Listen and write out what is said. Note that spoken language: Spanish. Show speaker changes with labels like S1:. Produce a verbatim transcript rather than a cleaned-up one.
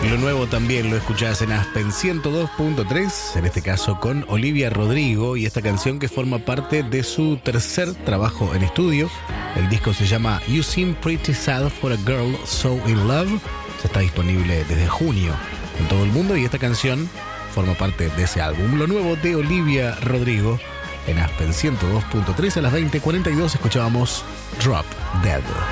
S1: Lo nuevo también lo escuchás en Aspen ciento dos punto tres, en este caso con Olivia Rodrigo, y esta canción que forma parte de su tercer trabajo en estudio. El disco se llama You Seem Pretty Sad for a Girl So In Love. Ya está disponible desde junio en todo el mundo y esta canción forma parte de ese álbum. Lo nuevo de Olivia Rodrigo en Aspen ciento dos punto tres. A las veinte cuarenta y dos escuchábamos Drop Dead.